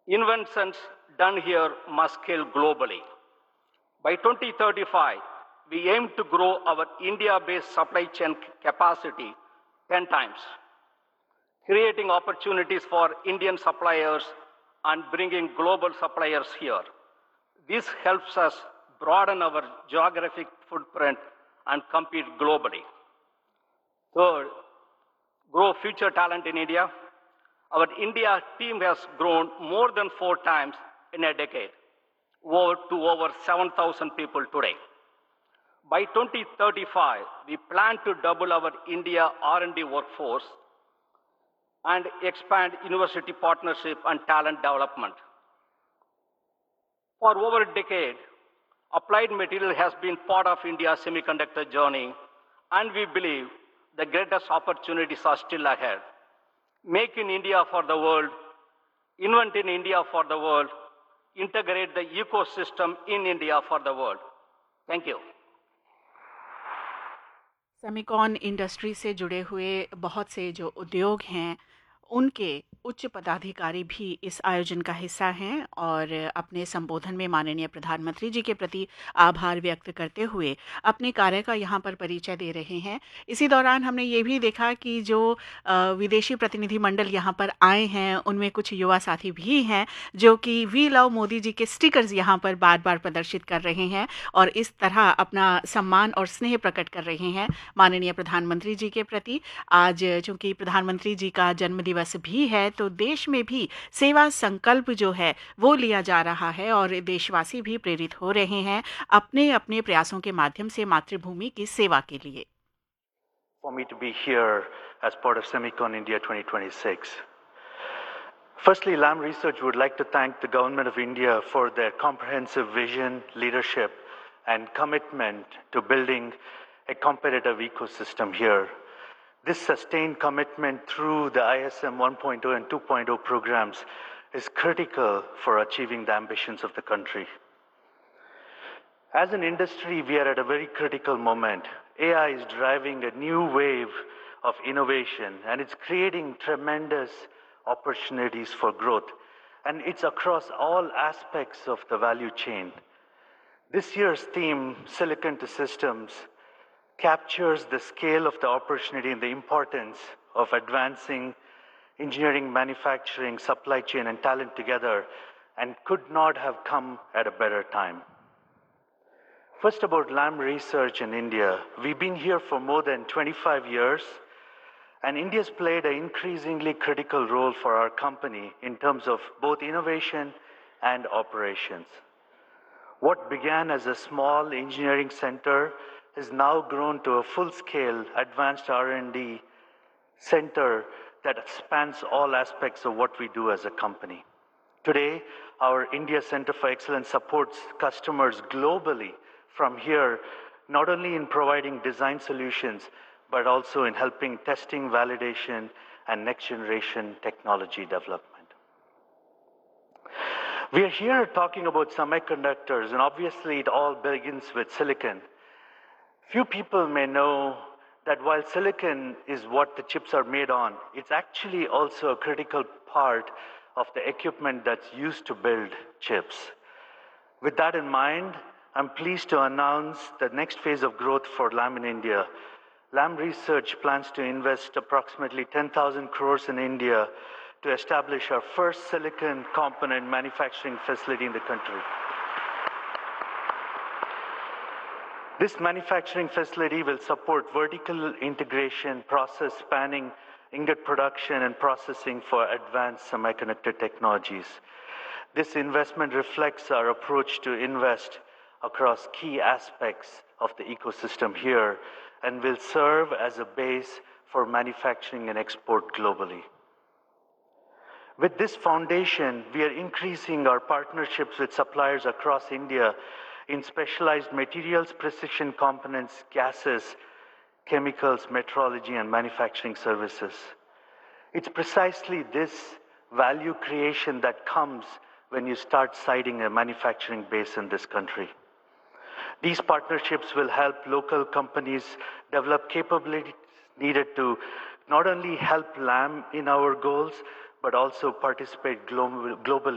Inventions done here must scale globally. By 2035, we aim to grow our India-based supply chain capacity 10 times, creating opportunities for Indian suppliers and bringing global suppliers here. This helps us broaden our geographic footprint and compete globally. Third, grow future talent in India. Our India team has grown more than 4 times in a decade, to over 7,000 people today. By 2035, we plan to double our India R&D workforce and expand university partnership and talent development. For over a decade, applied material has been part of India's semiconductor journey, and we believe the greatest opportunities are still ahead. Make in India for the world, invent in India for the world, integrate the ecosystem in India for the world. Thank you. Semicon industry से जुड़े हुए बहुत से जो उद्योग हैं उनके उच्च पदाधिकारी भी इस आयोजन का हिस्सा हैं और अपने संबोधन में माननीय प्रधानमंत्री जी के प्रति आभार व्यक्त करते हुए अपने कार्य का यहाँ पर परिचय दे रहे हैं। इसी दौरान हमने ये भी देखा कि जो विदेशी प्रतिनिधिमंडल यहाँ पर आए हैं उनमें कुछ युवा साथी भी हैं जो कि वी लव मोदी जी के स्टिकर्स यहाँ पर बार बार प्रदर्शित कर रहे हैं और इस तरह अपना सम्मान और स्नेह प्रकट कर रहे हैं माननीय प्रधानमंत्री जी के प्रति। आज चूँकि प्रधानमंत्री जी का जन्मदिवस भी है तो देश में भी सेवा संकल्प जो है वो लिया जा रहा है और देशवासी भी प्रेरित हो रहे हैं अपने अपने प्रयासों के माध्यम से मातृभूमि की सेवा के लिए। For me to be here as part of Semicon India 2026. Firstly, Lam Research would like to thank the Government of India for their comprehensive vision, leadership, and commitment to building a competitive ecosystem here. This sustained commitment through the ISM 1.0 and 2.0 programs is critical for achieving the ambitions of the country. As an industry, we are at a very critical moment. AI is driving a new wave of innovation, and it's creating tremendous opportunities for growth. And it's across all aspects of the value chain. This year's theme, Silicon to Systems, captures the scale of the opportunity and the importance of advancing engineering, manufacturing, supply chain, and talent together, and could not have come at a better time. First, about Lam Research in India. We've been here for more than 25 years, and India's played an increasingly critical role for our company in terms of both innovation and operations. What began as a small engineering center has now grown to a full-scale advanced R&D center that spans all aspects of what we do as a company. Today, our India Center for Excellence supports customers globally from here, not only in providing design solutions, but also in helping testing, validation, and next-generation technology development. We are here talking about semiconductors, and obviously it all begins with silicon. Few people may know that while silicon is what the chips are made on, it's actually also a critical part of the equipment that's used to build chips. With that in mind, I'm pleased to announce the next phase of growth for Lam in India. Lam Research plans to invest approximately 10,000 crores in India to establish our first silicon component manufacturing facility in the country. This manufacturing facility will support vertical integration, process spanning, ingot production, and processing for advanced semiconductor technologies. This investment reflects our approach to invest across key aspects of the ecosystem here and will serve as a base for manufacturing and export globally. With this foundation, we are increasing our partnerships with suppliers across India in specialized materials, precision components, gases, chemicals, metrology, and manufacturing services. It's precisely this value creation that comes when you start siting a manufacturing base in this country. These partnerships will help local companies develop capabilities needed to not only help Lam in our goals, but also participate globally